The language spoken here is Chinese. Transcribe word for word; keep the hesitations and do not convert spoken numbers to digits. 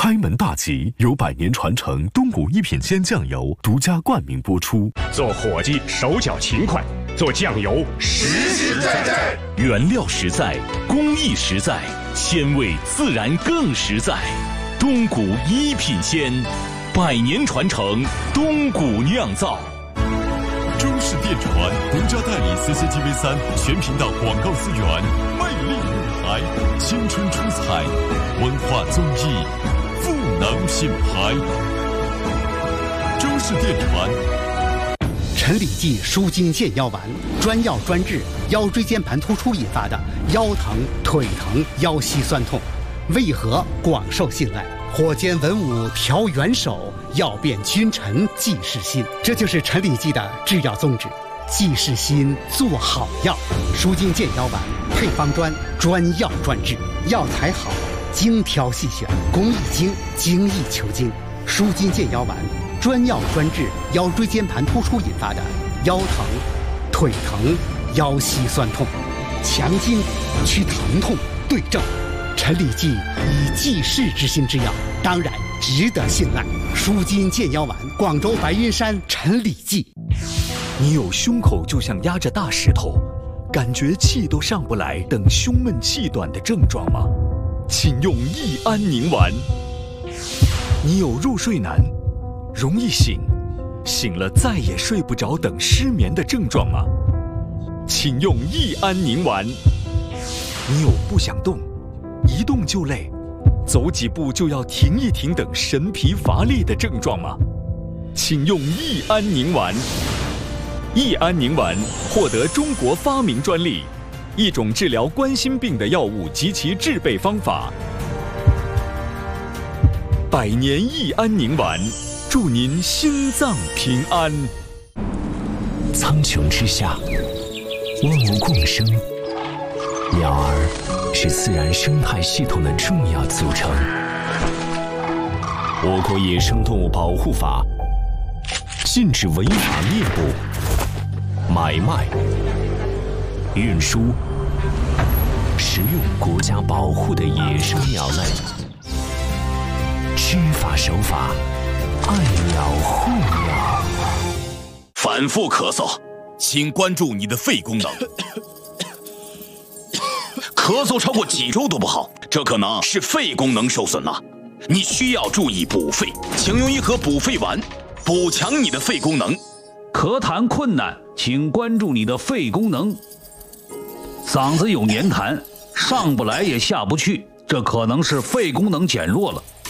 开门大吉由百年传承东谷一品鲜酱油独家冠名播出。 做伙计手脚勤快，做酱油实实在在， 原料实在，工艺实在，鲜味自然更实在。东谷一品鲜，百年传承，东谷酿造。 中式电传独家代理 C C T V 三全频道广告资源，魅力舞台，青春出彩，文化综艺，赋能品牌。中式电传。 陈李济舒筋健腰丸，专药专治腰椎间盘突出引发的腰疼、腿疼、腰膝酸痛，为何广受信赖？火尖文武调元首，药变君臣济世心。这就是陈李济的制药宗旨，济世心，做好药。舒筋健腰丸配方专，专药专治，药材好，精挑细选，工艺精，精益求精。舒筋健腰丸专药专治腰椎间盘突出引发的腰疼、腿疼、腰膝酸痛，强筋骨，去疼痛，对症。陈李济以济世之心之药，当然值得信赖。舒筋健腰丸，广州白云山陈李济。 你有胸口就像压着大石头，感觉气都上不来等胸闷气短的症状吗？请用益安宁丸。你有入睡难，容易醒，醒了再也睡不着等失眠的症状吗？请用益安宁丸。你有不想动，一动就累，走几步就要停一停等神疲乏力的症状吗？请用益安宁丸。益安宁丸获得中国发明专利，一种治疗冠心病的药物及其制备方法。百年益安宁丸，祝您心脏平安。 苍穹之下，万物共生，鸟儿是自然生态系统的重要组成。我国野生动物保护法禁止违法猎捕、买卖、运输、食用国家保护的野生鸟类。知法守法，爱鸟护鸟。 反复咳嗽，请关注你的肺功能。咳嗽超过几周都不好，这可能是肺功能受损了。你需要注意补肺，请用一盒补肺丸，补强你的肺功能。 咳痰困难，请关注你的肺功能。嗓子有黏痰，上不来也下不去，这可能是肺功能减弱了。